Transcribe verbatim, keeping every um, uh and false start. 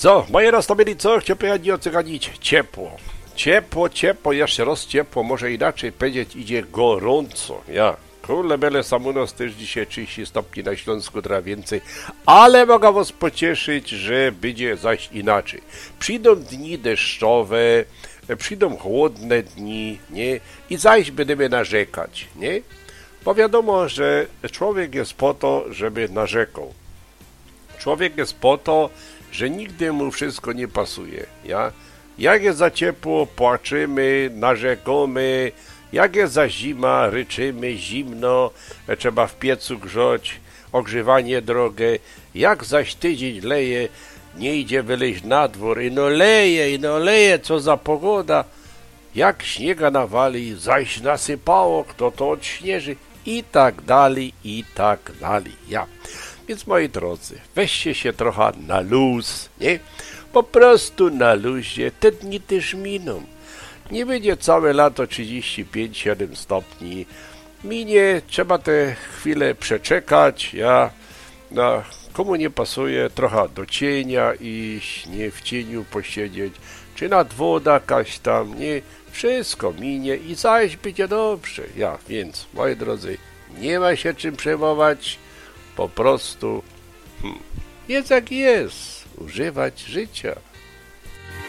Co, moje nastawienie co? Chciałbym nie oceganić ciepło. Ciepło, ciepło, jeszcze raz ciepło, może inaczej powiedzieć, idzie gorąco. Ja, kurde bele samunos też dzisiaj trzydzieści stopni na Śląsku, trochę więcej, ale mogę was pocieszyć, że będzie zaś inaczej. Przyjdą dni deszczowe, przyjdą chłodne dni, nie? I zaś będziemy narzekać, nie? Bo wiadomo, że człowiek jest po to, żeby narzekał. Człowiek jest po to, że nigdy mu wszystko nie pasuje, ja? Jak jest za ciepło, płaczymy, narzekamy. Jak jest za zima, ryczymy, zimno, trzeba w piecu grzać, ogrzewanie drogie. Jak zaś tydzień leje, nie idzie wyleźć na dwór, i no leje, i no leje, co za pogoda. Jak śniega nawali, zaś nasypało, kto to odśnieży, i tak dalej, i tak dalej, ja. Więc moi drodzy, weźcie się trochę na luz, nie? Po prostu na luzie, te dni też miną. Nie będzie całe lato trzydzieści pięć siedem stopni. Minie, trzeba te chwile przeczekać, ja. No, komu nie pasuje, trochę do cienia iść, nie w cieniu posiedzieć, czy nad wodą jakaś tam, nie? Wszystko minie i zaś będzie dobrze, ja. Więc, moi drodzy, nie ma się czym przejmować, po prostu hmm, jest jak jest, używać życia.